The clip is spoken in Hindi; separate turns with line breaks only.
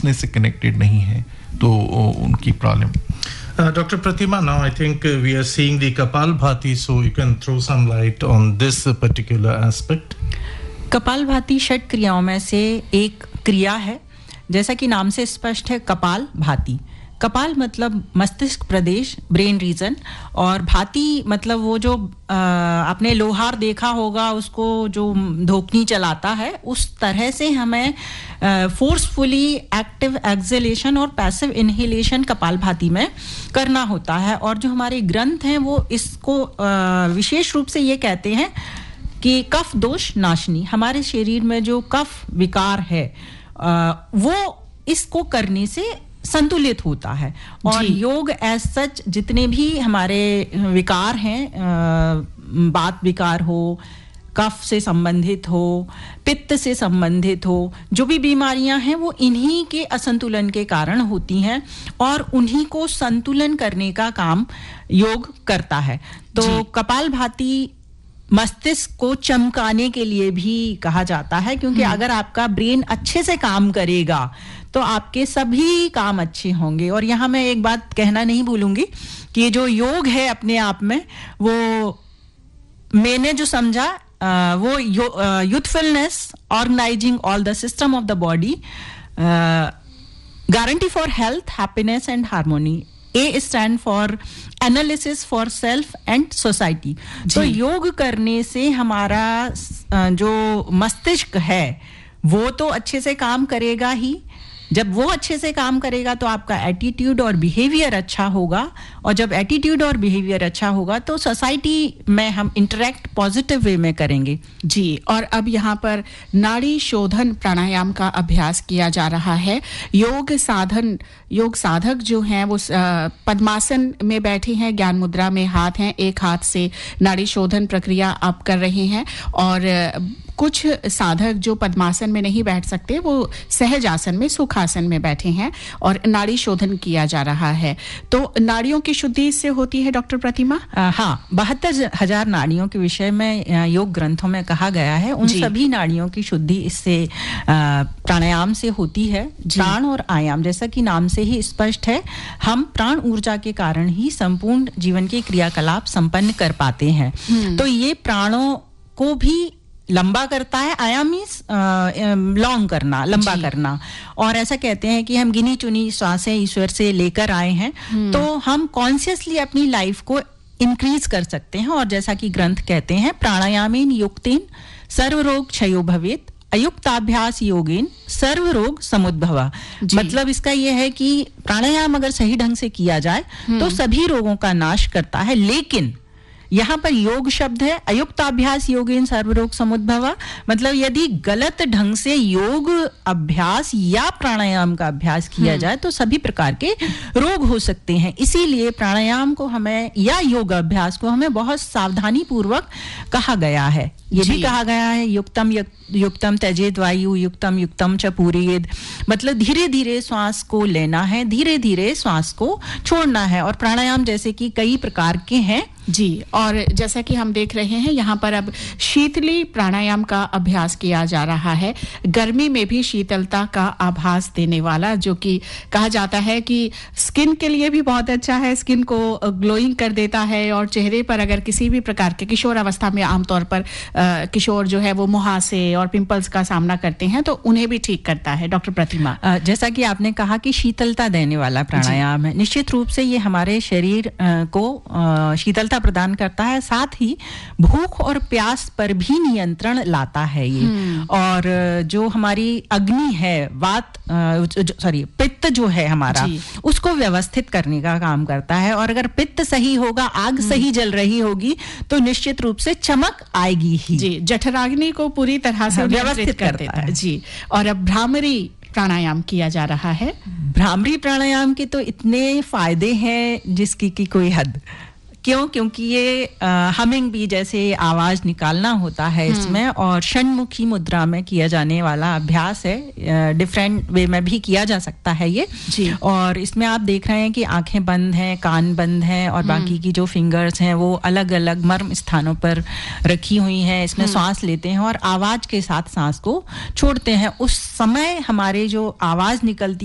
कॉन्शियसनेस से कनेक्टेड नहीं है तो उनकी problem.
Dr. Pratima, now I think we are seeing the Kapalbhati, so you can throw some light on this particular aspect.
Kapalbhati षट क्रियाओं में से एक क्रिया है, जैसा कि नाम से स्पष्ट है कपाल भाति। कपाल मतलब मस्तिष्क प्रदेश, ब्रेन रीजन, और भाति मतलब वो जो आपने लोहार देखा होगा उसको जो धोकनी चलाता है, उस तरह से हमें फोर्सफुली एक्टिव एक्सहेलेशन और पैसिव इनहेलेशन कपालभाति में करना होता है। और जो हमारे ग्रंथ हैं वो इसको विशेष रूप से ये कहते हैं कि कफ दोष नाशनी, हमारे शरीर में जो कफ विकार है वो इसको करने से संतुलित होता है। और योग एज सच जितने भी हमारे विकार हैं, बात विकार हो, कफ से संबंधित हो, पित्त से संबंधित हो, जो भी बीमारियां हैं वो इन्हीं के असंतुलन के कारण होती हैं और उन्हीं को संतुलन करने का काम योग करता है। तो कपालभाति मस्तिष्क को चमकाने के लिए भी कहा जाता है, क्योंकि अगर आपका ब्रेन अच्छे से काम करेगा तो आपके सभी काम अच्छे होंगे। और यहाँ मैं एक बात कहना नहीं भूलूंगी कि ये जो योग है अपने आप में, वो मैंने जो समझा वो youthfulness, organising all the system of the body, guarantee for health, happiness and harmony. A stand for analysis for self and society। तो योग करने से हमारा जो मस्तिष्क है वो तो अच्छे से काम करेगा ही। जब वो अच्छे से काम करेगा तो आपका एटीट्यूड और बिहेवियर अच्छा होगा, और जब एटीट्यूड और बिहेवियर अच्छा होगा तो सोसाइटी में हम इंटरेक्ट पॉजिटिव वे में करेंगे।
जी, और अब यहाँ पर नाड़ी शोधन प्राणायाम का अभ्यास किया जा रहा है। योग साधक जो हैं वो पद्मासन में बैठे हैं, ज्ञान मुद्रा में हाथ हैं, एक हाथ से नाड़ी शोधन प्रक्रिया आप कर रहे हैं। और कुछ साधक जो पद्मासन में नहीं बैठ सकते वो सहज आसन में, सुखासन में बैठे हैं और नाड़ी शोधन किया जा रहा है। तो नाड़ियों की शुद्धि इससे होती है डॉक्टर प्रतिमा?
हाँ, 72,000 नाड़ियों के विषय में योग ग्रंथों में कहा गया है। उन सभी नाड़ियों की शुद्धि इससे प्राणायाम से होती है। प्राण और आयाम, जैसा कि नाम से ही स्पष्ट है, हम प्राण ऊर्जा के कारण ही संपूर्ण जीवन के क्रियाकलाप संपन्न कर पाते हैं। तो ये प्राणों को भी लंबा करता है। आयाम मींस लॉन्ग करना, लंबा करना। और ऐसा कहते हैं कि हम गिनी चुनी श्वासें ईश्वर से लेकर आए हैं, तो हम कॉन्शियसली अपनी लाइफ को इंक्रीज कर सकते हैं। और जैसा कि ग्रंथ कहते हैं, प्राणायामेन युक्तेन सर्व रोग क्षयो भवेत्, अयुक्ताभ्यास योगेन सर्व रोग समुद्भवा। मतलब इसका यह है कि प्राणायाम अगर सही ढंग से किया जाए तो सभी रोगों का नाश करता है। लेकिन यहाँ पर योग शब्द है, अयुक्ताभ्यास योगेन सर्वरोग समुद्भवा, मतलब यदि गलत ढंग से योग अभ्यास या प्राणायाम का अभ्यास किया जाए तो सभी प्रकार के रोग हो सकते हैं। इसीलिए प्राणायाम को हमें या योग अभ्यास को हमें बहुत सावधानी पूर्वक कहा गया है। ये भी कहा गया है युक्तम त्यजेद वायु युक्तम युक्तम च पूरयेद, मतलब धीरे धीरे श्वास को लेना है, धीरे धीरे श्वास को छोड़ना है। और प्राणायाम जैसे कि कई प्रकार के हैं।
जी, और जैसा कि हम देख रहे हैं यहाँ पर अब शीतली प्राणायाम का अभ्यास किया जा रहा है। गर्मी में भी शीतलता का आभास देने वाला, जो कि कहा जाता है कि स्किन के लिए भी बहुत अच्छा है, स्किन को ग्लोइंग कर देता है। और चेहरे पर अगर किसी भी प्रकार के किशोर अवस्था में आमतौर पर किशोर जो है वो मुहासे और पिंपल्स का सामना करते हैं तो उन्हें भी ठीक करता है। डॉक्टर प्रतिमा,
जैसा कि आपने कहा कि शीतलता देने वाला प्राणायाम है, निश्चित रूप से ये हमारे शरीर को शीतलता प्रदान करता है, साथ ही भूख और प्यास पर भी नियंत्रण लाता है ये। और जो हमारी अग्नि है, पित्त जो है हमारा, उसको व्यवस्थित करने का काम करता है। और अगर पित्त सही होगा, आग सही जल रही होगी, तो निश्चित रूप से चमक आएगी ही।
जी, जठराग्नि को पूरी तरह से व्यवस्थित कर देता है। जी, और अब भ्रामरी प्राणायाम किया जा रहा है।
भ्रामरी प्राणायाम के तो इतने फायदे हैं जिसकी की कोई हद। क्यों? क्योंकि ये हमिंग बी जैसे आवाज निकालना होता है इसमें, और षण्मुखी मुद्रा में किया जाने वाला अभ्यास है। डिफरेंट वे में भी किया जा सकता है ये जी। और इसमें आप देख रहे हैं कि आंखें बंद हैं, कान बंद हैं, और बाकी की जो फिंगर्स हैं वो अलग अलग मर्म स्थानों पर रखी हुई हैं। इसमें सांस लेते हैं और आवाज के साथ सांस को छोड़ते हैं। उस समय हमारे जो आवाज निकलती